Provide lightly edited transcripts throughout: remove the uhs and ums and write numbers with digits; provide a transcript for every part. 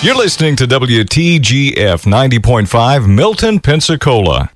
You're listening to WTGF 90.5 Milton, Pensacola.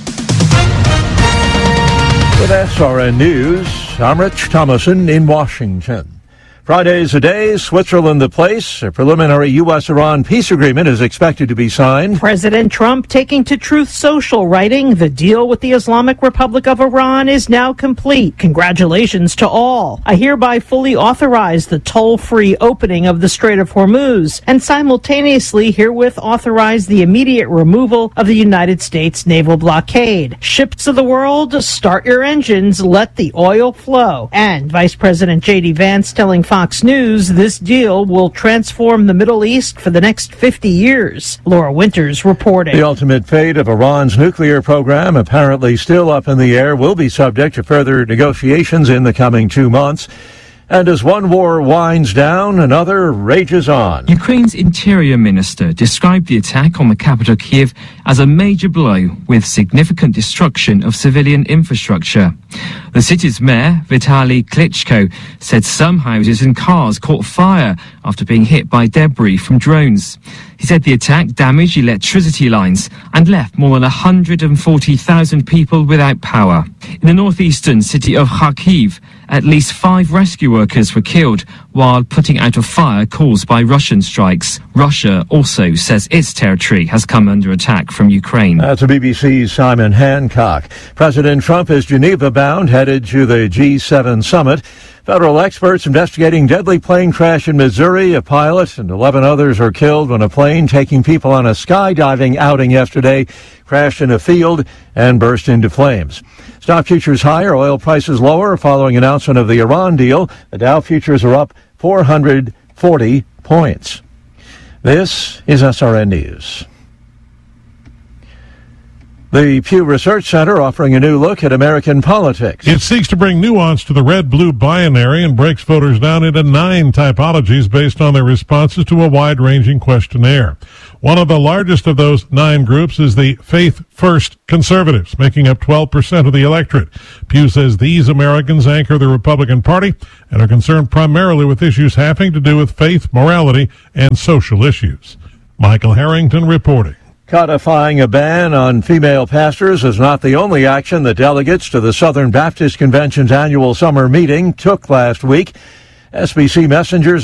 With SRN News, I'm Rich Thomason in Washington. Friday's a day, Switzerland the place. A preliminary U.S.-Iran peace agreement is expected to be signed. President Trump taking to Truth Social, writing, "The deal with the Islamic Republic of Iran is now complete. Congratulations to all. I hereby fully authorize the toll-free opening of the Strait of Hormuz and simultaneously herewith authorize the immediate removal of the United States naval blockade. Ships of the world, start your engines, let the oil flow." And Vice President J.D. Vance telling Fox News this deal will transform the Middle East for the next 50 years. Laura Winters reporting. The ultimate fate of Iran's nuclear program, apparently still up in the air, will be subject to further negotiations in the coming 2 months. And as one war winds down, another rages on. Ukraine's interior minister described the attack on the capital Kyiv as a major blow with significant destruction of civilian infrastructure. The city's mayor, Vitaly Klitschko, said some houses and cars caught fire after being hit by debris from drones. He said the attack damaged electricity lines and left more than 140,000 people without power. In the northeastern city of Kharkiv, at least 5 rescue workers were killed while putting out a fire caused by Russian strikes. Russia also says its territory has come under attack from Ukraine. That's a BBC's Simon Hancock. President Trump is Geneva-bound, headed to the G7 summit. Federal experts investigating deadly plane crash in Missouri. A pilot and 11 others are killed when a plane taking people on a skydiving outing yesterday crashed in a field and burst into flames. Stock futures higher, oil prices lower following announcement of the Iran deal. The Dow futures are up 440 points. This is SRN News. The Pew Research Center offering a new look at American politics. It seeks to bring nuance to the red-blue binary and breaks voters down into 9 typologies based on their responses to a wide-ranging questionnaire. One of the largest of those 9 groups is the Faith First conservatives, making up 12% of the electorate. Pew says these Americans anchor the Republican Party and are concerned primarily with issues having to do with faith, morality, and social issues. Michael Harrington reporting. Codifying a ban on female pastors is not the only action that delegates to the Southern Baptist Convention's annual summer meeting took last week. SBC messengers